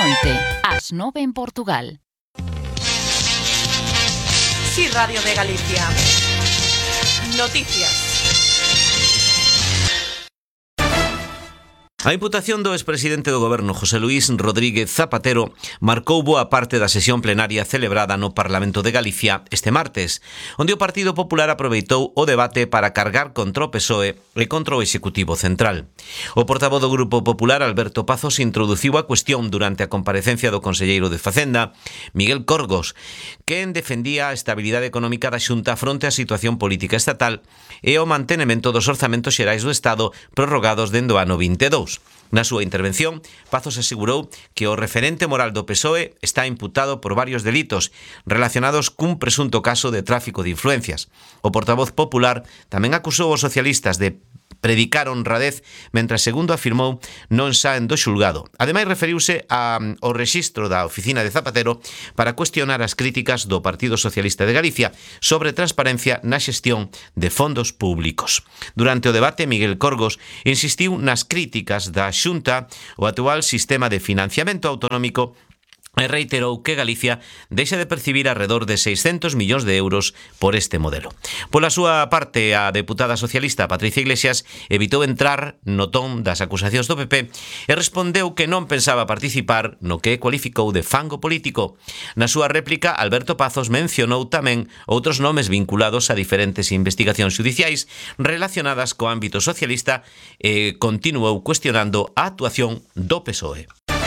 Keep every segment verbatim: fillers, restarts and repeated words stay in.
noite, ás nove en Portugal. Sí, Radio de Galicia. Noticias. A imputación do expresidente do Goberno José Luís Rodríguez Zapatero marcou boa parte da sesión plenaria celebrada no Parlamento de Galicia este martes, onde o Partido Popular aproveitou o debate para cargar contra o P S O E e contra o Executivo Central. O portavoz do Grupo Popular, Alberto Pazos, introduciu a cuestión durante a comparecencia do conselleiro de Facenda, Miguel Corgos, quen defendía a estabilidade económica da Xunta fronte á situación política estatal e o mantenimento dos orzamentos xerais do Estado prorrogados dende o ano vinte e dous. Na súa intervención, Pazos asegurou que o referente moral do P S O E está imputado por varios delitos relacionados cun presunto caso de tráfico de influencias. O portavoz popular tamén acusou os socialistas de predicar honradez, mentre, segundo afirmou, non saen do xulgado. Ademais, referiuse ao rexistro da oficina de Zapatero para cuestionar as críticas do Partido Socialista de Galicia sobre transparencia na xestión de fondos públicos. Durante o debate, Miguel Corgos insistiu nas críticas da Xunta ao actual sistema de financiamento autonómico e reiterou que Galicia deixa de percibir arredor de seiscentos millóns de euros por este modelo. Pola súa parte, a deputada socialista Patricia Iglesias evitou entrar no ton das acusacións do P P e respondeu que non pensaba participar no que cualificou de fango político. Na súa réplica, Alberto Pazos mencionou tamén outros nomes vinculados a diferentes investigacións xudiciais relacionadas co ámbito socialista e continuou cuestionando a actuación do P S O E.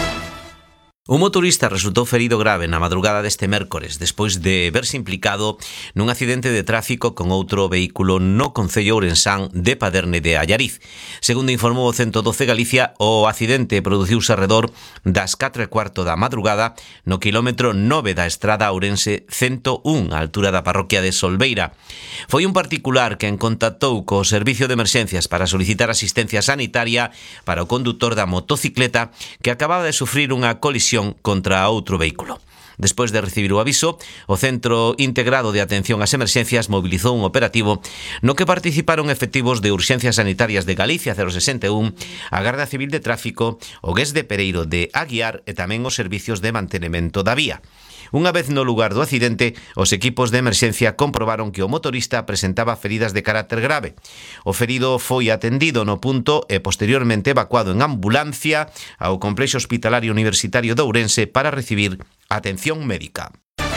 Un motorista resultou ferido grave na madrugada deste mércores despois de verse implicado nun accidente de tráfico con outro vehículo no concello ourensán de Paderne de Allariz. Segundo informou o ciento doce Galicia, o accidente produciuse arredor das catro e cuarto da madrugada no quilómetro nove da estrada ourense ciento un, á altura da parroquia de Solbeira. Foi un particular quen contactou co servicio de emerxencias para solicitar asistencia sanitaria para o condutor da motocicleta que acababa de sufrir unha colisión contra outro vehículo. Despois de recibir o aviso, o Centro Integrado de Atención ás Emerxencias mobilizou un operativo no que participaron efectivos de Urxencias Sanitarias de Galicia cero sesenta e un, a Garda Civil de Tráfico, o G E S de Pereiro de Aguiar e tamén os servicios de mantenimento da vía. Unha vez no lugar do accidente, os equipos de emerxencia comprobaron que o motorista presentaba feridas de carácter grave. O ferido foi atendido no punto e posteriormente evacuado en ambulancia ao complexo hospitalario universitario de Ourense para recibir atención médica.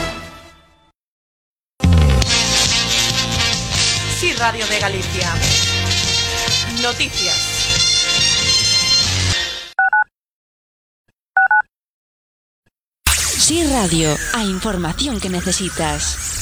Sí, Radio de Galicia. Noticias. Sí Radio, a información que necesitas.